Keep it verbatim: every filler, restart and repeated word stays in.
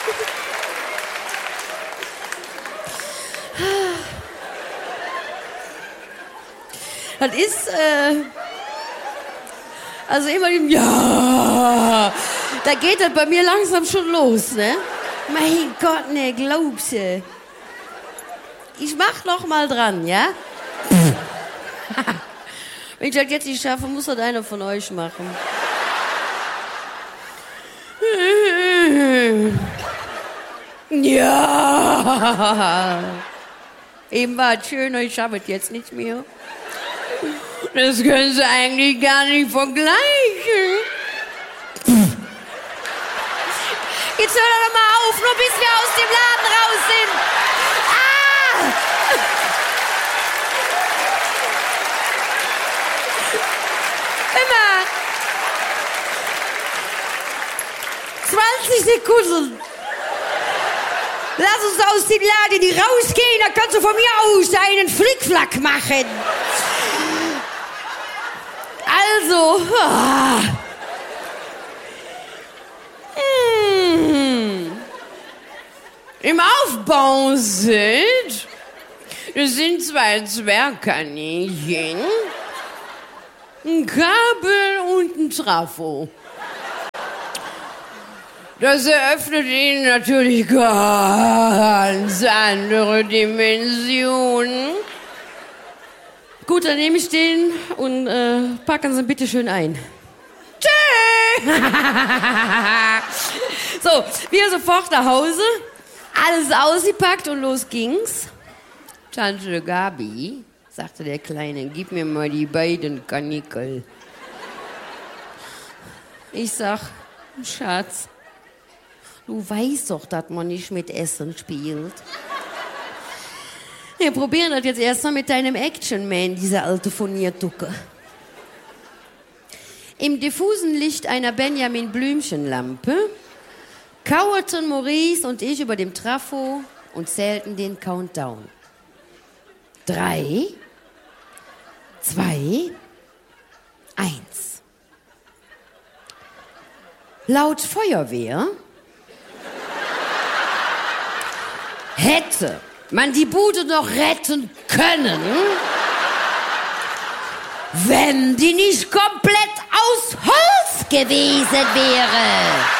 Das ist, äh, also immer dem, ja, da geht das bei mir langsam schon los, ne? Mein Gott, ne, glaubst du? Ich mach noch mal dran, ja? Wenn ich das jetzt nicht schaffe, muss das einer von euch machen. Ja. Eben war es schön, ich schaffe es jetzt nicht mehr. Das können Sie eigentlich gar nicht vergleichen. Jetzt hör doch mal auf, nur bis wir aus dem Laden raus sind. Ah! Immer. zwanzig Sekunden. Lass uns aus dem Laden nicht rausgehen, dann kannst du von mir aus einen Flickflack machen. Also, ah. hm. Im Aufbau sind, das sind zwei Zwergkaninchen, ein Kabel und ein Trafo. Das eröffnet Ihnen natürlich ganz andere Dimensionen. Gut, dann nehme ich den und äh, packen Sie bitte schön ein. Tschö! So, wir sofort nach Hause, alles ausgepackt und los ging's. Tante Gabi, sagte der Kleine, gib mir mal die beiden Kanickel. Ich sag, Schatz, du weißt doch, dass man nicht mit Essen spielt. Wir probieren das jetzt erstmal mit deinem Action-Man, diese alte Furniertucke. Im diffusen Licht einer Benjamin-Blümchen-Lampe kauerten Maurice und ich über dem Trafo und zählten den Countdown. Drei, zwei, eins. Laut Feuerwehr hätte man die Bude noch retten können, wenn die nicht komplett aus Holz gewesen wäre.